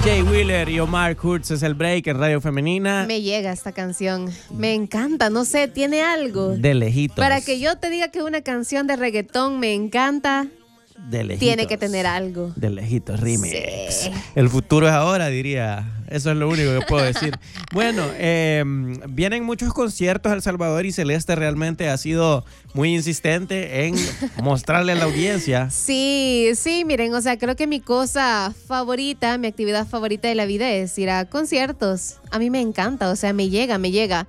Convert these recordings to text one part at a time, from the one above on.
Jay Wheeler y Omar Kurtz es el break en Radio Femenina. Me llega esta canción. Me encanta, no sé, tiene algo. De lejitos. Para que yo te diga que una canción de reggaetón me encanta, de lejitos. Tiene que tener algo. De lejitos, remix. Sí. El futuro es ahora, diría. Eso es lo único que puedo decir. Bueno, vienen muchos conciertos a El Salvador y Celeste realmente ha sido muy insistente en mostrarle a la audiencia. Sí, miren, o sea, creo que mi cosa favorita, mi actividad favorita de la vida es ir a conciertos. A mí me encanta, o sea, me llega.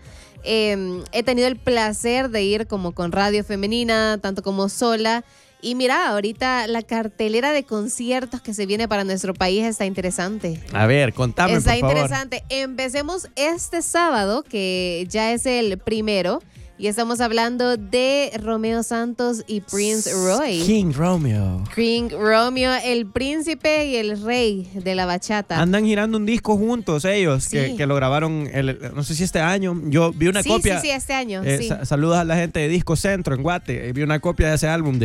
He tenido el placer de ir como con Radio Femenina, tanto como sola. Y mira, ahorita la cartelera de conciertos que se viene para nuestro país está interesante. A ver, contame, por favor. Está interesante. Empecemos este sábado, que ya es el primero. Y estamos hablando de Romeo Santos y Prince Roy. King Romeo, el príncipe y el rey de la bachata. Andan girando un disco juntos ellos, Sí. que lo grabaron, no sé si este año. Yo vi una copia. Sí, este año. Sí. Saludos a la gente de Disco Centro en Guate. Vi una copia de ese álbum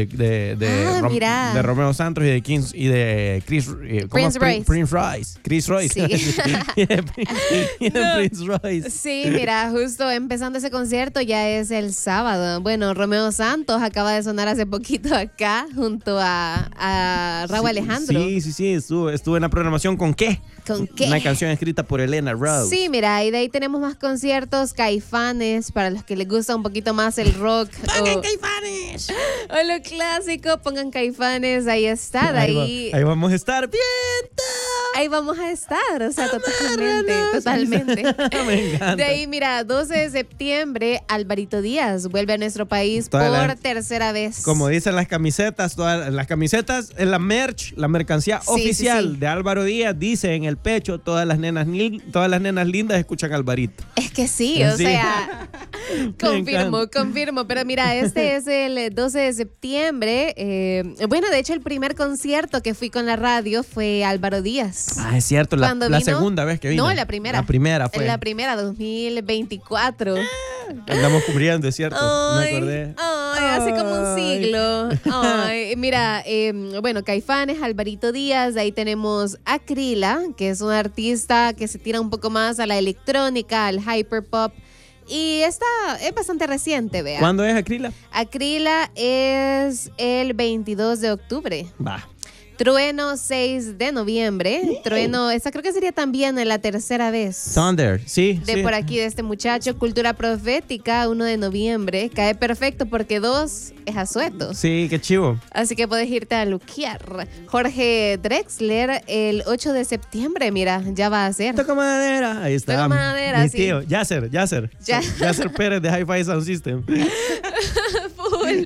mira. de Romeo Santos y de Chris Royce. Chris Royce. Sí. y de Prince Royce. Sí, mira, justo empezando ese concierto ya es el sábado. Bueno, Romeo Santos acaba de sonar hace poquito acá junto a Raúl Alejandro. Sí, estuve en la programación ¿Con qué? ¿Con qué? Una canción escrita por Elena Rose. Sí, mira, y de ahí tenemos más conciertos. Caifanes, para los que les gusta un poquito más el rock. ¡Pongan Caifanes! O lo clásico, pongan Caifanes, ahí está. Ahí vamos a estar bien. Ahí vamos a estar, o sea, totalmente. Me encanta. De ahí, mira, 12 de septiembre, Alvarito Díaz vuelve a nuestro país por tercera vez. Como dicen las camisetas, todas las camisetas, en la mercancía oficial de Álvaro Díaz, dice en el pecho, todas las nenas lindas escuchan a Alvarito. Es que sí, o sea, confirmo. Pero mira, este es el 12 de septiembre. Bueno, de hecho, el primer concierto que fui con la radio fue Álvaro Díaz. Ah, es cierto, la segunda vez que vino. No, la primera. La primera fue. En la primera, 2024. Andamos cubriendo, es cierto. Me acordé. Hace como un siglo. Mira, bueno, Caifanes, Alvarito Díaz, de ahí tenemos Acrila, que es un artista que se tira un poco más a la electrónica, al hyperpop. Y esta es bastante reciente, vea. ¿Cuándo es Acrila? Acrila es el 22 de octubre. Va. Trueno, 6 de noviembre. Trueno, esta creo que sería también la tercera vez. Thunder, sí. Por aquí, de este muchacho. Cultura Profética, 1 de noviembre. Cae perfecto porque 2 es asueto. Sí, qué chivo. Así que puedes irte a luquear. Jorge Drexler, el 8 de septiembre, mira, ya va a ser. Toca madera. Ahí está. Toca madera, mi sí. tío, Yasser Pérez de Hi-Fi Sound System. Full.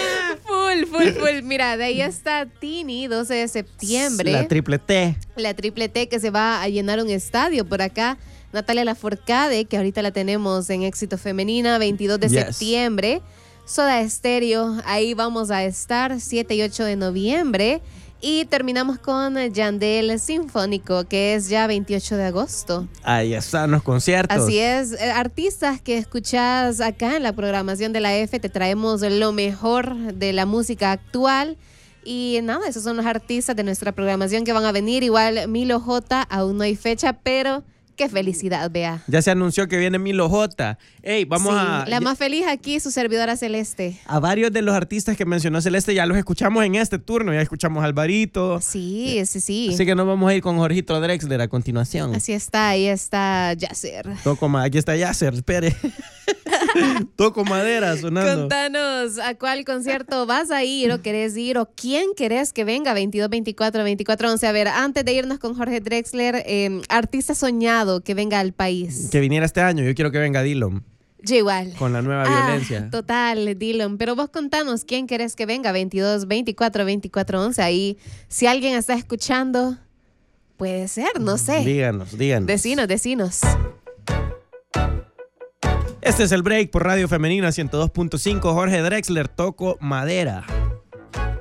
Mira, de ahí está Tini, 12 de septiembre. La triple T. La triple T, que se va a llenar un estadio por acá. Natalia Lafourcade, que ahorita la tenemos en Éxito Femenina, 22 de septiembre. Soda Stereo, ahí vamos a estar, 7 y 8 de noviembre. Y terminamos con Yandel Sinfónico, que es ya 28 de agosto. Ahí están los conciertos. Así es, artistas que escuchás acá en la programación de la F, te traemos lo mejor de la música actual. Y nada, esos son los artistas de nuestra programación que van a venir. Igual Milo J, aún no hay fecha, pero qué felicidad, vea. Ya se anunció que viene Milo J. Ey, la más feliz aquí, su servidora Celeste. A varios de los artistas que mencionó Celeste ya los escuchamos en este turno. Ya escuchamos a Alvarito. Sí. Así que nos vamos a ir con Jorgito Drexler a continuación. Así está, ahí está Yasser. Aquí está Yasser, espere. Toco madera sonando. Contanos, ¿a cuál concierto vas a ir o querés ir o quién querés que venga? 22, 24, 24, 11. A ver, antes de irnos con Jorge Drexler, artista soñado que venga al país. Que viniera este año, yo quiero que venga Dillon. Yo igual. Con la nueva violencia. Total, Dillon. Pero vos contanos, ¿quién querés que venga? 22, 24, 24, 11. Ahí, si alguien está escuchando, puede ser, no sé. Díganos. Decinos. Este es el break por Radio Femenina 102.5. Jorge Drexler, Toco Madera.